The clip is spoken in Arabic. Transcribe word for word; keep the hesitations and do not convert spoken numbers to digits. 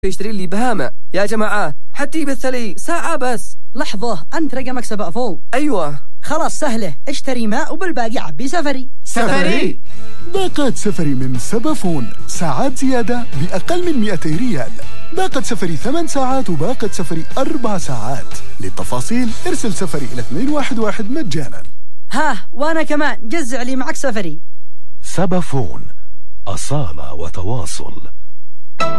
يشتري لي بهامة يا جماعة، حتى يبث لي ساعة بس. لحظة، أنت رقمك سبعة فون؟ أيوة. خلاص سهلة، اشتري ماء وبالباقي عبي سفري. سفري؟ باقات سفري من سبافون، ساعات زيادة بأقل من مئتي ريال. باقة سفري ثمان ساعات وباقة سفري أربع ساعات. للتفاصيل ارسل سفري إلى اثنين واحد واحد مجانا. ها وأنا كمان جزع لي معك سفري. سبافون، أصالة وتواصل.